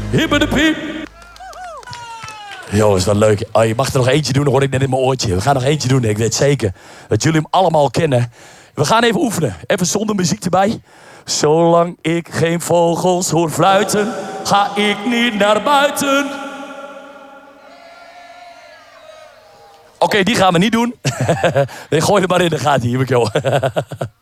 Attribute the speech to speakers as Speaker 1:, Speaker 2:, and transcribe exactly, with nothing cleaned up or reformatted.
Speaker 1: Hippe de piep. Jongens, wat leuk. Oh, je mag er nog eentje doen, dat hoor ik net in mijn oortje. We gaan nog eentje doen, ik weet zeker dat jullie hem allemaal kennen. We gaan even oefenen, even zonder muziek erbij. Zolang ik geen vogels hoor fluiten, ga ik niet naar buiten. Oké, okay, die gaan we niet doen. Nee, gooi er maar in, dan gaat hij. Hier, joh.